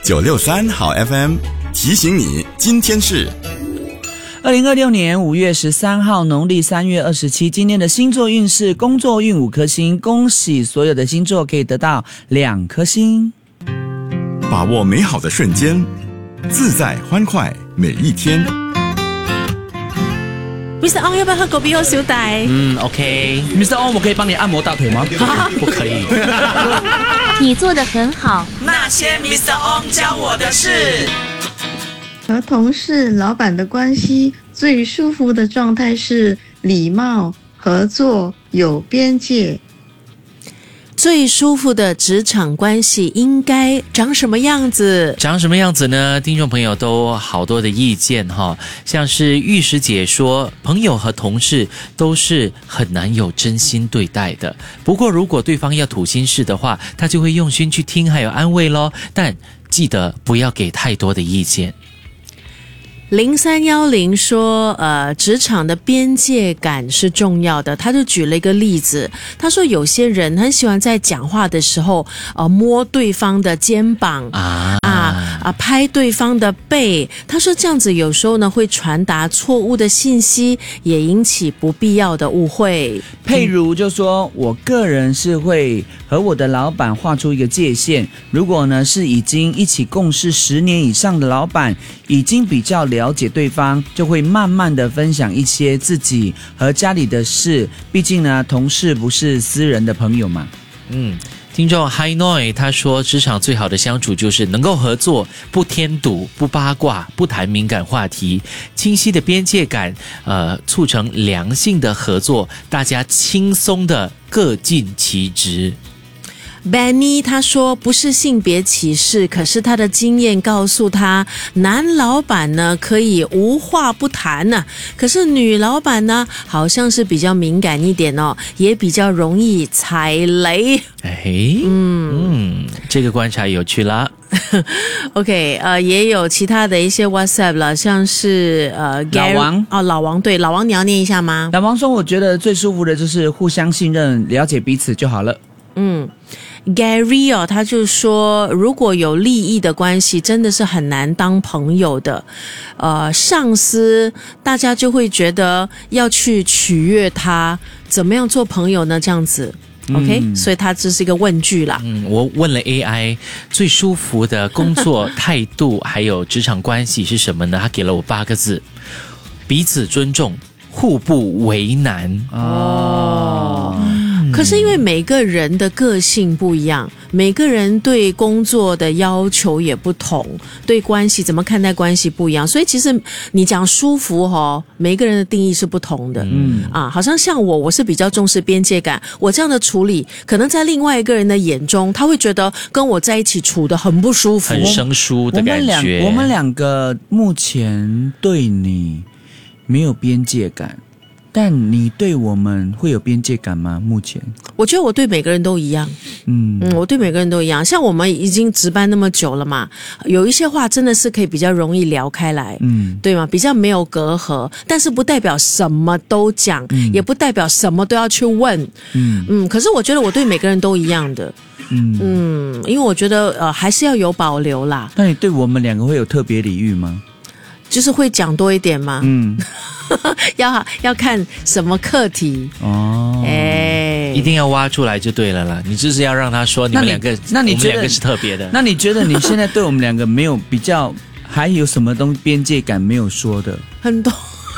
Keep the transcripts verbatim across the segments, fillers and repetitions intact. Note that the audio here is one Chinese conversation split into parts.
九六三好 F M 提醒你，今天是二零二六年五月十三号，农历三月二十七。今天的星座运势，工作运五颗星，恭喜所有的星座可以得到两颗星。 把握美好的瞬间，自在欢快每一天。 Mister Ong 要不要喝狗鼻或小弟？ 嗯 ，OK。Mister Ong， 我可以帮你按摩大腿吗？ 不可以。 你做得很好。 那些 Mister Ong 教我的事。 和同事、老板的关系最舒服的状态是礼貌、合作、有边界。 最舒服的职场关系应该长什么样子？ 长什么样子呢？听众朋友都好多的意见哈，像是玉石姐说，朋友和同事都是很难有真心对待的。不过如果对方要吐心事的话，他就会用心去听还有安慰咯，但记得不要给太多的意见。 零三一零说，呃，职场的边界感是重要的。他就举了一个例子，他说有些人很喜欢在讲话的时候，呃，摸对方的肩膀啊啊啊，拍对方的背。他说这样子有时候呢会传达错误的信息，也引起不必要的误会。 佩如就说，我个人是会和我的老板画出一个界限。如果呢是已经一起共事十年以上的老板，已经比较了解对方，就会慢慢的分享一些自己和家里的事，毕竟呢同事不是私人的朋友嘛。 嗯，听众 Hi Noi 他说，职场最好的相处就是能够合作，不添堵，不八卦，不谈敏感话题，清晰的边界感，呃，促成良性的合作，大家轻松的各尽其职。 Benny 他说，不是性别歧视，可是他的经验告诉他，男老板呢可以无话不谈呢、啊，可是女老板呢好像是比较敏感一点哦，也比较容易踩雷。 哎，嗯嗯，这个观察有趣啦。 OK， 呃，也有其他的一些 WhatsApp 了，像是呃 Gary, 老王哦，老王对，老王你要念一下吗？ 老王说，我觉得最舒服的就是互相信任，了解彼此就好了。 嗯。Gary 哦，他就说，如果有利益的关系，真的是很难当朋友的。呃，上司大家就会觉得要去取悦他，怎么样做朋友呢？这样子 ，OK，、嗯、所以他这是一个问句啦。 嗯，我问了 A I 最舒服的工作态度还有职场关系是什么呢？他给了我八个字：彼此尊重，互不为难。 哦。可是因为每个人的个性不一样，每个人对工作的要求也不同，对关系怎么看待关系不一样，所以其实你讲舒服哦，每个人的定义是不同的。嗯啊，好像像我，我是比较重视边界感，我这样的处理，可能在另外一个人的眼中，他会觉得跟我在一起处得很不舒服， 很生疏的感觉。 我们两我们两个目前对你没有边界感。但你对我们会有边界感吗？目前我觉得我对每个人都一样。嗯嗯，我对每个人都一样。像我们已经值班那么久了嘛，有一些话真的是可以比较容易聊开来，嗯，对吗？比较没有隔阂，但是不代表什么都讲，嗯、也不代表什么都要去问。嗯嗯，可是我觉得我对每个人都一样的。嗯嗯，因为我觉得呃还是要有保留啦。 那你对我们两个会有特别礼遇吗？ 就是会讲多一点吗？嗯。要要看什么课题哦， 哎，一定要挖出来就对了啦。你就是要让他说你们两个， 那你我们两个是特别的。 那你觉得你现在对我们两个没有比较，还有什么东边界感没有说的？ 很多，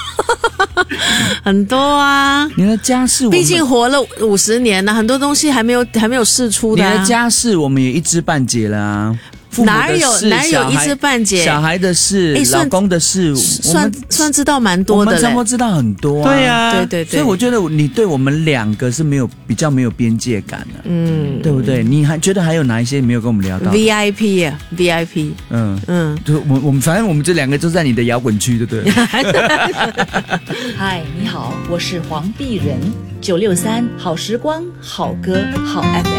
很多啊！ 你的家事， 毕竟活了五十年了，很多东西还没有还没有释出的、啊。 你的家事我们也一知半解了啊。 哪有哪有一知半解？ 小孩的事，老公的事， 算算知道蛮多的嘞。 我们差不多知道很多啊。 对啊， 对对对。 所以我觉得你对我们两个是没有比较没有边界感的，嗯，对不对？你还觉得还有哪一些没有跟我们聊到 ？V I P 啊 ，V I P， 嗯嗯，就我我们反正我们这两个都在你的摇滚区，对不对？ 嗨，你好，我是黄碧人，九六三好时光，好歌，好 F M。